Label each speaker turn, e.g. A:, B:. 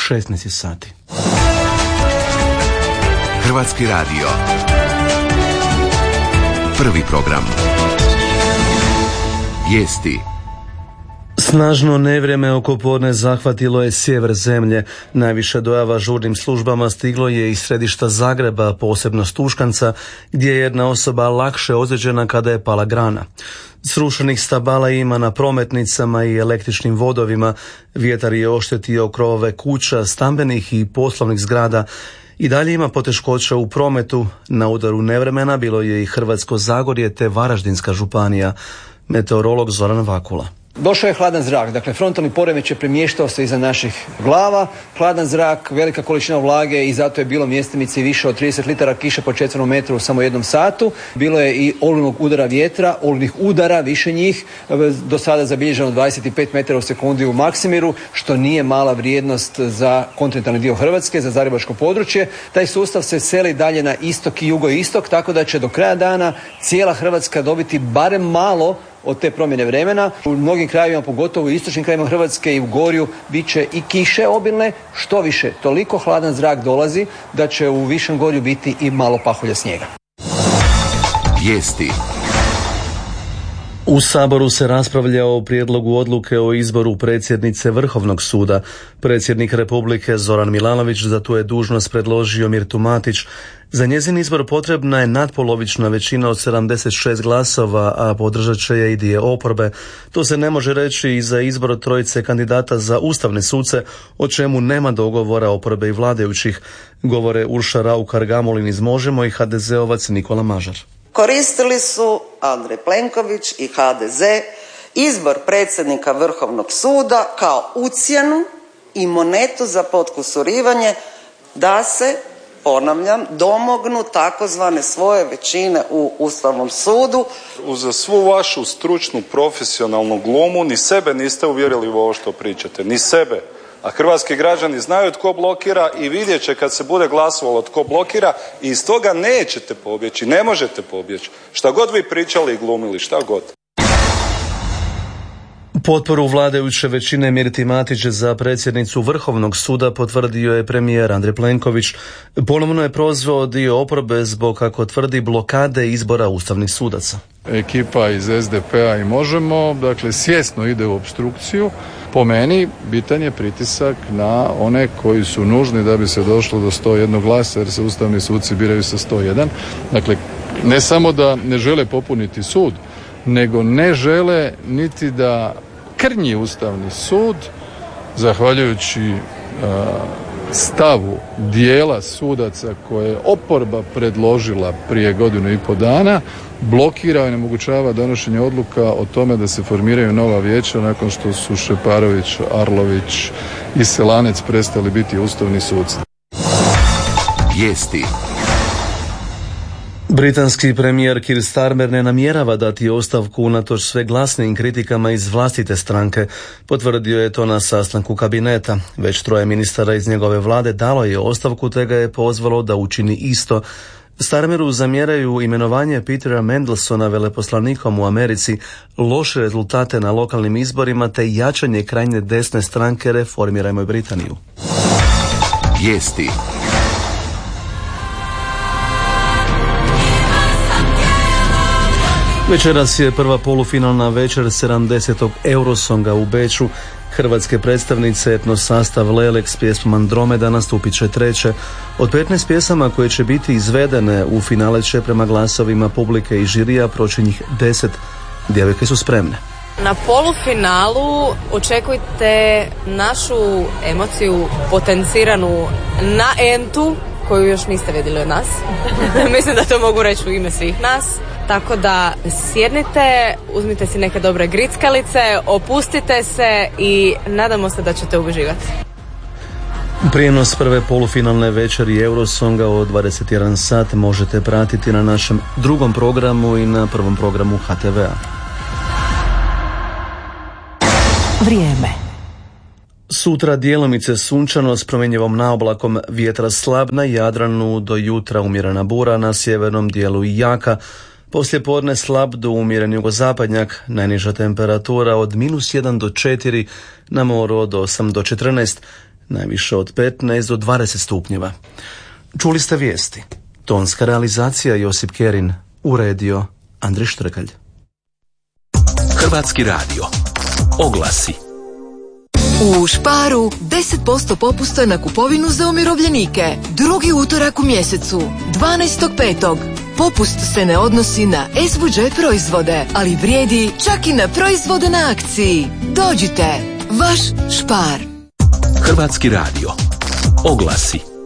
A: 16 sati.
B: Hrvatski radio. Prvi program. Vijesti.
A: Snažno nevrijeme oko podne zahvatilo je sjever zemlje. Najviše dojava žurnim službama stiglo je iz središta Zagreba, posebno Stuškanca, gdje je jedna osoba lakše ozlijeđena kada je pala grana. Srušenih stabala ima na prometnicama i električnim vodovima. Vjetar je oštetio krovove kuća, stambenih i poslovnih zgrada. I dalje ima poteškoća u prometu. Na udaru nevremena bilo je i Hrvatsko Zagorje te Varaždinska županija. Meteorolog Zoran Vakula.
C: Došao je hladan zrak, dakle frontalni poremećaj premještao se iza naših glava, hladan zrak, velika količina vlage i zato je bilo mjestimice više od 30 litara kiše po četvrnom metru u samo jednom satu. Bilo je i olujnog udara vjetra, olujnih udara, više njih, do sada zabilježeno 25 metara u sekundi u Maksimiru, što nije mala vrijednost za kontinentalni dio Hrvatske, za zagrebačko područje. Taj sustav se seli dalje na istok i jugoistok, tako da će do kraja dana cijela Hrvatska dobiti barem malo od te promjene vremena. U mnogim krajevima, pogotovo u istočnim krajevima Hrvatske i u Gorju, bit će i kiše obilne, što više, toliko hladan zrak dolazi da će u Višem Gorju biti i malo pahulja snijega.
B: Vijesti.
A: U Saboru se raspravlja o prijedlogu odluke o izboru predsjednice Vrhovnog suda. Predsjednik Republike Zoran Milanović za tu je dužnost predložio Mirtu Matić. Za njezin izbor potrebna je natpolovična većina od 76 glasova, a podržat će je i dio oporbe. To se ne može reći i za izbor trojice kandidata za ustavne suce, o čemu nema dogovora oporbe i vladajućih. Govore Urša Raukar-Gamulin iz Možemo i HDZ-ovac Nikola Mažar.
D: Koristili su Andrej Plenković i HDZ izbor predsjednika Vrhovnog suda kao ucjenu i monetu za potkusurivanje da se, ponavljam, domognu takozvane svoje većine u Ustavnom sudu.
E: Uz svu vašu stručnu profesionalnu glumu ni sebe niste uvjerili u ovo što pričate, ni sebe. A hrvatski građani znaju tko blokira i vidjet će kad se bude glasovalo tko blokira i iz toga nećete pobjeći, ne možete pobjeći. Šta god vi pričali i glumili, šta god.
A: Potporu vladajuće većine Mirti Matić za predsjednicu Vrhovnog suda potvrdio je premijer Andrej Plenković. Ponovno je prozvao dio oporbe zbog, kako tvrdi, blokade izbora ustavnih sudaca.
F: Ekipa iz SDP-a i Možemo, dakle, svjesno ide u opstrukciju. Po meni, bitan je pritisak na one koji su nužni da bi se došlo do 101 glasa, jer se ustavni suci biraju sa 101. Dakle, ne samo da ne žele popuniti sud, nego ne žele niti da krnji Ustavni sud, zahvaljujući stavu dijela sudaca koje je oporba predložila prije 1,5 dana, blokira i onemogućava donošenje odluka o tome da se formiraju nova vijeća nakon što su Šeparović, Arlović i Selanec prestali biti ustavni suci.
B: Vijesti.
A: Britanski premijer Keir Starmer ne namjerava dati ostavku unatoč sve glasnijim kritikama iz vlastite stranke. Potvrdio je to na sastanku kabineta. Već 3 ministara iz njegove vlade dalo je ostavku te ga je pozvalo da učini isto. Starmeru zamjeraju imenovanje Petera Mandelsona veleposlanikom u Americi, loše rezultate na lokalnim izborima te jačanje krajnje desne stranke Reformirajmo Britaniju.
B: Vijesti.
A: Večeras je prva polufinalna večer 70. Eurosonga u Beču. Hrvatske predstavnice etnosastav Lelek s pjesmom Andromeda nastupit će treće. Od 15 pjesama koje će biti izvedene u finale će prema glasovima publike i žirija proći njih 10. Djevojke su spremne.
G: Na polufinalu očekujte našu emociju potenciranu na entu koju još niste vidjeli od nas. Mislim da to mogu reći u ime svih nas. Tako da sjednite, uzmite si neke dobre grickalice, opustite se i nadamo se da ćete uživati.
A: Prijenos prve polufinalne večeri Eurosonga od 21 sat možete pratiti na našem drugom programu i na prvom programu HTV-a.
H: Vrijeme.
A: Sutra djelomice sunčano s promjenjivom naoblakom, vjetra slab na Jadranu, do jutra umjerena bura, na sjevernom dijelu i jaka. Poslije podne slab do umjeren jugozapadnjak, najniža temperatura od -1 do 4, na moru od 8 do 14. najviše od 15 do 20 stupnjeva. Čuli ste vijesti. Tonska realizacija Josip Kerin, uredio Andrej Štrkalj.
B: Hrvatski radio. Oglasi.
I: U Sparu 10% popusta na kupovinu za umirovljenike. Drugi utorak u mjesecu, 12.5. Popust se ne odnosi na SVG proizvode, ali vrijedi čak i na proizvode na akciji. Dođite, vaš Spar.
B: Hrvatski radio. Oglasi.